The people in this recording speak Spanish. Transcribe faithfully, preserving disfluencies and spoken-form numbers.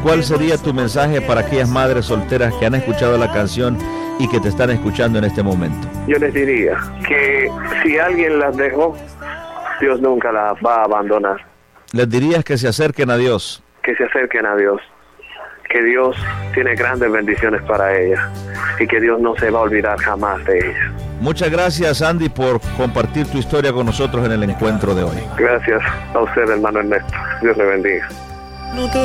¿cuál sería tu mensaje para aquellas madres solteras que han escuchado la canción y que te están escuchando en este momento? Yo les diría que si alguien las dejó, Dios nunca las va a abandonar. Les dirías que se acerquen a Dios. Que se acerquen a Dios, que Dios tiene grandes bendiciones para ellas y que Dios no se va a olvidar jamás de ellas. Muchas gracias, Andy, por compartir tu historia con nosotros en el encuentro de hoy. Gracias a usted, hermano Ernesto. Dios le bendiga.